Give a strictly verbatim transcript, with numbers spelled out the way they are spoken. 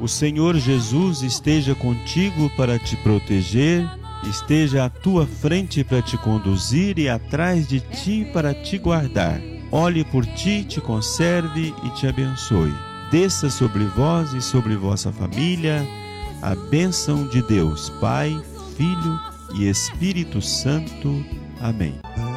O Senhor Jesus esteja contigo para te proteger, esteja à tua frente para te conduzir e atrás de ti para te guardar. Olhe por ti, te conserve e te abençoe. Desça sobre vós e sobre vossa família a bênção de Deus, Pai, Filho e Espírito Santo. Amém.